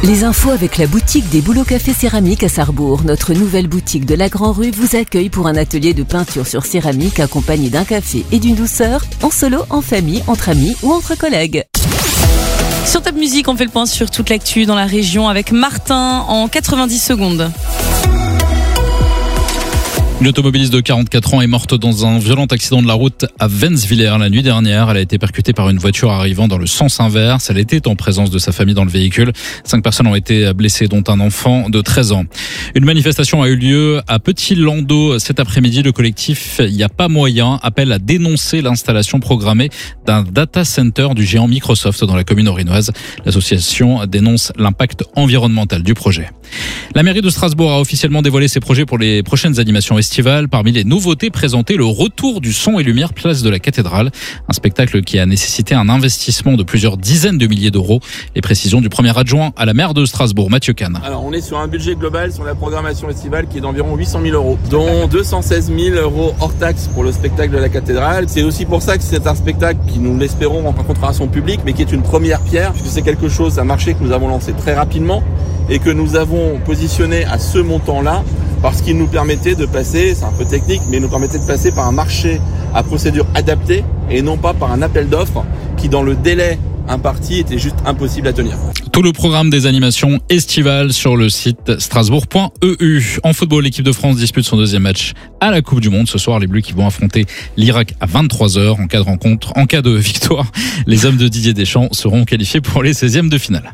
Les infos avec la boutique des Bouleaux Café Céramique à Sarrebourg. Notre nouvelle boutique de la Grand Rue vous accueille pour un atelier de peinture sur céramique accompagné d'un café et d'une douceur, en solo, en famille, entre amis ou entre collègues. Sur Top Music, on fait le point sur toute l'actu dans la région avec Martin en 90 secondes. Une automobiliste de 44 ans est morte dans un violent accident de la route à Wenzwiller la nuit dernière. Elle a été percutée par une voiture arrivant dans le sens inverse. Elle était en présence de sa famille dans le véhicule. 5 personnes ont été blessées, dont un enfant de 13 ans. Une manifestation a eu lieu à Petit-Landau cet après-midi. Le collectif Il n'y a pas moyen appelle à dénoncer l'installation programmée d'un data center du géant Microsoft dans la commune orinoise. L'association dénonce l'impact environnemental du projet. La mairie de Strasbourg a officiellement dévoilé ses projets pour les prochaines animations estivales. Parmi les nouveautés présentées, le retour du son et lumière place de la cathédrale. Un spectacle qui a nécessité un investissement de plusieurs dizaines de milliers d'euros. Les précisions du premier adjoint à la maire de Strasbourg, Mathieu Kahn. Alors on est sur un budget global sur la programmation estivale qui est d'environ 800 000 euros, dont 216 000 euros hors taxe pour le spectacle de la cathédrale. C'est aussi pour ça que c'est un spectacle qui, nous l'espérons, rencontrera son public, mais qui est une première pierre, puisque c'est quelque chose, un marché que nous avons lancé très rapidement et que nous avons positionné à ce montant-là parce qu'il nous permettait de passer, c'est un peu technique, mais il nous permettait de passer par un marché à procédure adaptée et non pas par un appel d'offres qui, dans le délai imparti, était juste impossible à tenir. Tout le programme des animations estivales sur le site strasbourg.eu. En football, l'équipe de France dispute son deuxième match à la Coupe du Monde. Ce soir, les Bleus qui vont affronter l'Irak à 23h. En cas de victoire, les hommes de Didier Deschamps seront qualifiés pour les 16e de finale.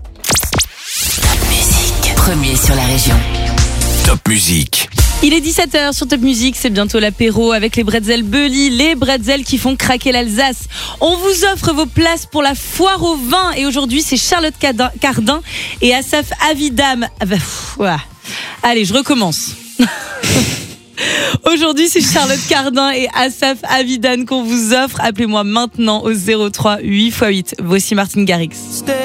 Premier sur la région. Top Music. Il est 17h sur Top Music, c'est bientôt l'apéro avec les bretzels Beuli, les bretzels qui font craquer l'Alsace. On vous offre vos places pour la foire au vin et aujourd'hui c'est Charlotte Cardin et Asaf Avidam. Allez, je recommence. Aujourd'hui, c'est Charlotte Cardin et Asaf Avidan qu'on vous offre. Appelez-moi maintenant au 03 8x8. Voici Martin Garrix.